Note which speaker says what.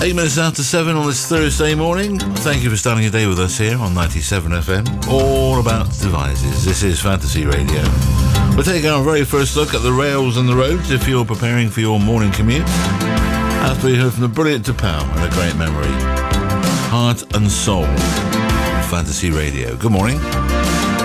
Speaker 1: 8 minutes after 7 on this Thursday morning. Thank you for starting your day with us here on 97 FM. All about devices. This is Fantasy Radio. We'll take our very first look at the rails and the roads if you're preparing for your morning commute. After we heard from the brilliant Tapao and a great memory. Heart and Soul. Fantasy Radio. Good morning.